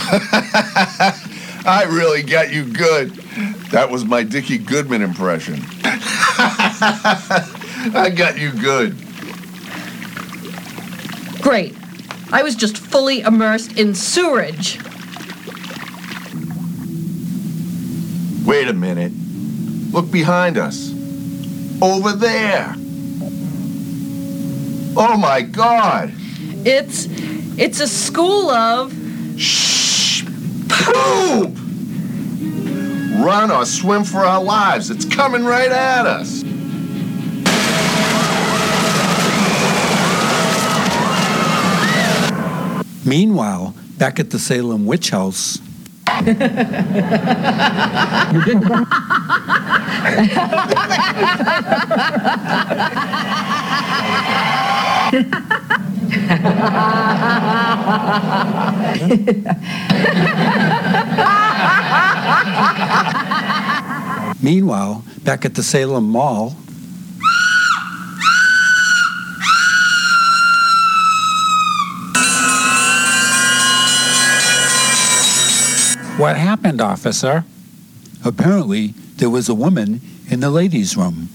I really got you good. That was my Dickie Goodman impression. I got you good. Great. I was just fully immersed in sewerage. Wait a minute. Look behind us. Over there. Oh my God. It's a school of... Shh! Poop! Run or swim for our lives. It's coming right at us. Meanwhile, back at the Salem Witch House... Meanwhile, back at the Salem Mall... What happened, officer? Apparently, there was a woman in the ladies' room.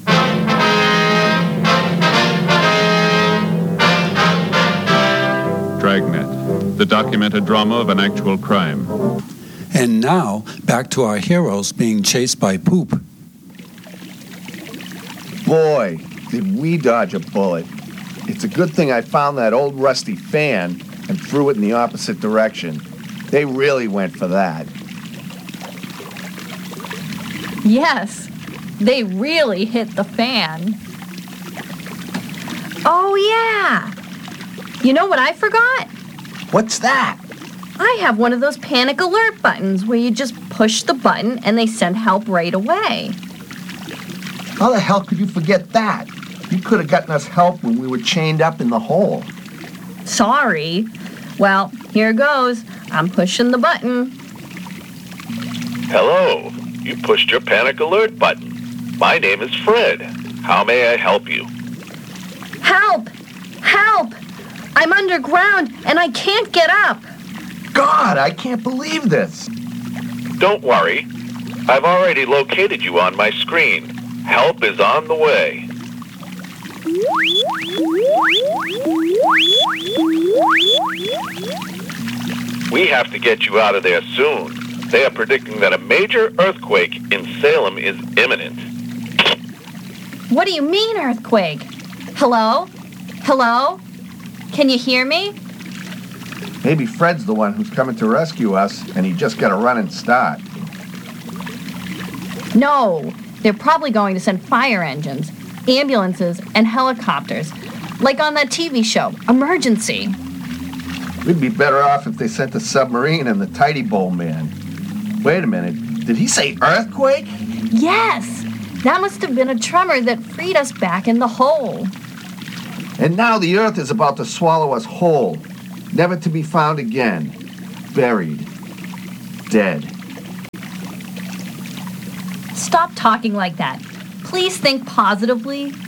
Dragnet, the documented drama of an actual crime. And now, back to our heroes being chased by poop. Boy, did we dodge a bullet. It's a good thing I found that old rusty fan and threw it in the opposite direction. They really went for that. Yes, they really hit the fan. Oh, yeah. You know what I forgot? What's that? I have one of those panic alert buttons where you just push the button and they send help right away. How the hell could you forget that? You could have gotten us help when we were chained up in the hole. Sorry. Well, here goes. I'm pushing the button. Hello. You pushed your panic alert button. My name is Fred. How may I help you? Help! Help! I'm underground and I can't get up. God, I can't believe this. Don't worry. I've already located you on my screen. Help is on the way. We have to get you out of there soon. They are predicting that a major earthquake in Salem is imminent. What do you mean, earthquake? Hello? Hello? Can you hear me? Maybe Fred's the one who's coming to rescue us, and he just got to run and start. No, they're probably going to send fire engines, ambulances, and helicopters, like on that TV show, Emergency. We'd be better off if they sent a submarine and the Tidy Bowl man. Wait a minute, did he say earthquake? Yes, that must have been a tremor that freed us back in the hole. And now the earth is about to swallow us whole, never to be found again, buried, dead. Stop talking like that. Please think positively.